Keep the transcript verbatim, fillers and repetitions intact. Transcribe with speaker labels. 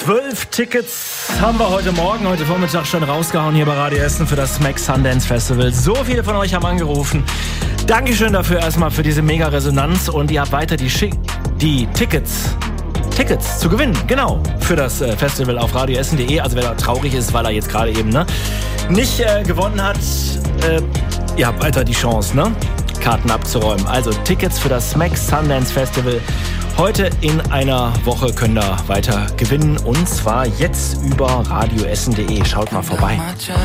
Speaker 1: Zwölf Tickets haben wir heute Morgen, heute Vormittag schon rausgehauen hier bei Radio Essen für das Smack Sundance Festival. So viele von euch haben angerufen. Dankeschön dafür erstmal für diese Mega-Resonanz und ihr habt weiter die, Schick- die Tickets, Tickets zu gewinnen, genau, für das äh, Festival auf radioessen punkt de. Also wer da traurig ist, weil er jetzt gerade eben ne, nicht äh, gewonnen hat, äh, ihr habt weiter die Chance, ne, Karten abzuräumen. Also Tickets für das Smack Sundance Festival. Heute in einer Woche könnt ihr weiter gewinnen und zwar jetzt über radioessen punkt de. Schaut mal vorbei.